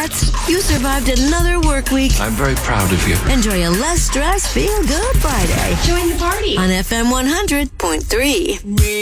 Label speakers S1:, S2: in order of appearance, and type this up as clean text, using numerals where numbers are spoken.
S1: Congrats. You survived another work week.
S2: I'm very proud of you.
S1: Enjoy a less stress, feel good Friday
S3: Join the party
S1: on FM 100.3.